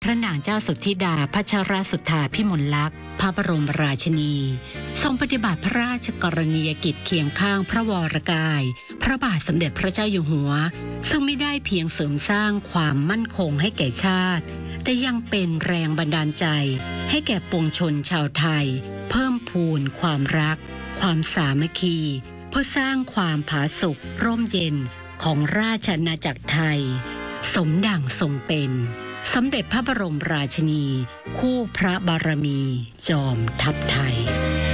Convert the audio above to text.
พระนางเจ้าสุทธิดาพัชรสุทธาพิมลลักษณ์พระบรมราชินีทรงปฏิบัติพระราชกรณียกิจเคียงข้างพระวรกายพระบาทสมเด็จพระเจ้าอยู่หัวซึ่งไม่ได้เพียงเสริมสร้างความมั่นคงให้แก่ชาติแต่ยังเป็นแรงบันดาลใจให้แก่ปวงชนชาวไทยเพิ่มพูนความรักความสามัคคีเพื่อสร้างความผาสุกร่มเย็นของราชอาณาจักรไทยสมดั่งทรงเป็นสมเด็จพระบรมราชินีคู่พระบารมีจอมทัพไทย